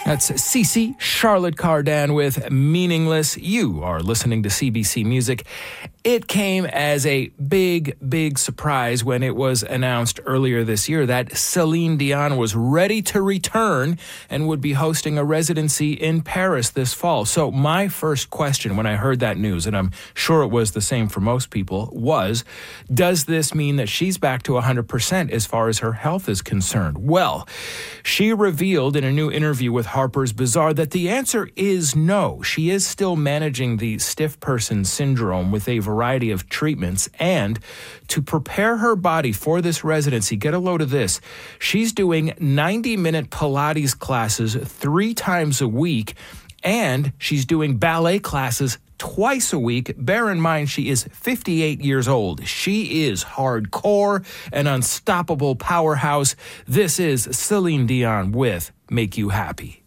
That's Cece Charlotte Cardin with Meaningless. You are listening to CBC Music. It came as a big, big surprise when it was announced earlier this year that Celine Dion was ready to return and would be hosting a residency in Paris this fall. So my first question when I heard that news, and I'm sure it was the same for most people, was, does this mean that she's back to 100% as far as her health is concerned? Well, she revealed in a new interview with Harper's Bazaar that the answer is no. She is still managing the stiff person syndrome with a variety of treatments, and to prepare her body for this residency, get a load of this, she's doing 90-minute Pilates classes 3 times a week, and she's doing ballet classes twice a week. Bear in mind, she is 58 years old. She is hardcore, an unstoppable powerhouse. This is Celine Dion with Make You Happy.